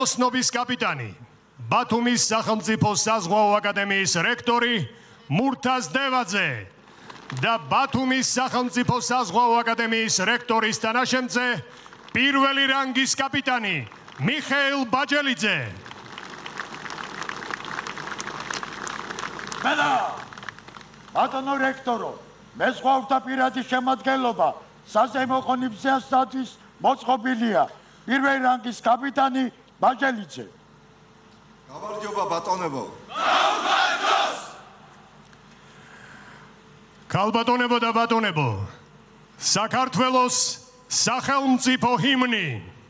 ოსნობის კაპიტანი, ბათუმის სახელმწიფო საზღვაო აკადემიის რექტორი მურთაზ დევაძე და ბათუმის სახელმწიფო საზღვაო აკადემიის რექტორის თანაშემწე პირველი რანგის კაპიტანი მიხეილ ბაჯელიძე. ბატონო რექტორო, მეზღვაურთა პირადი შემადგენლობა საზეიმო ღონისძიებასთვის მოწყობილია. პირველი რანგის კაპიტანი ბაჯელიძე. გამარჯობა ბატონებო. ქალბატონებო და ბატონებო, საქართველოს სახელმწიფო ჰიმნი.